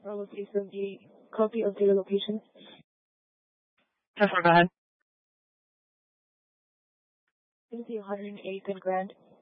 Okay, so the copy of the location. Go ahead. Is the 108th and Grand.